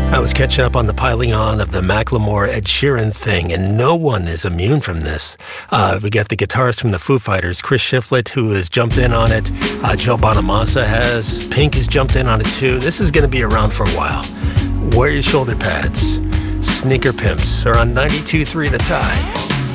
I was catching up on the piling on of the Macklemore Ed Sheeran thing, and no one is immune from this. We got the guitarist from the Foo Fighters, Chris Shiflett, who has jumped in on it. Joe Bonamassa has. Pink has jumped in on it too. This is going to be around for a while. Wear your shoulder pads. Sneaker Pimps are on 92.3 The Tide.